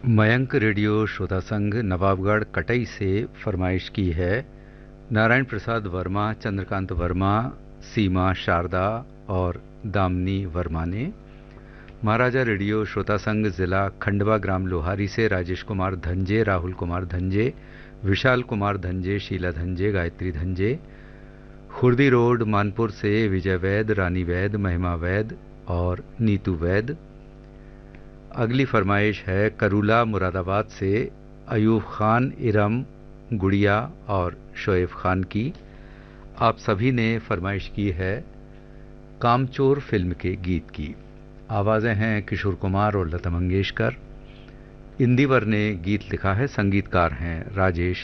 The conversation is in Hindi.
मयंक रेडियो श्रोता संघ नवाबगढ़ कटई से फरमाइश की है। नारायण प्रसाद वर्मा, चंद्रकांत वर्मा, सीमा शारदा और दामिनी वर्मा ने। महाराजा रेडियो श्रोता संघ जिला खंडवा ग्राम लोहारी से राजेश कुमार धंजे, राहुल कुमार धंजे, विशाल कुमार धंजे, शीला धंजे, गायत्री धंजे। खुर्दी रोड मानपुर से विजय वैद, रानी वैद, महिमा वैद और नीतू वैद। अगली फरमाइश है करूला मुरादाबाद से अयूब खान, इरम, गुड़िया और शोएब खान की। आप सभी ने फरमाइश की है कामचोर फिल्म के गीत की। आवाज़ें हैं किशोर कुमार और लता मंगेशकर। इंदिवर ने गीत लिखा है, संगीतकार हैं राजेश